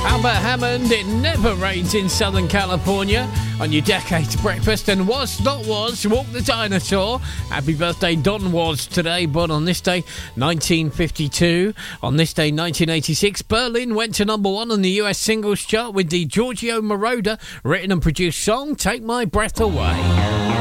Albert Hammond, It Never Rains in Southern California on your Decades Breakfast. And Was Not Was, Walk the Dinosaur. Happy birthday, Don Was today, born on this day, 1952. On this day, 1986, Berlin went to number 1 on the US singles chart with the Giorgio Moroder written and produced song, Take My Breath Away.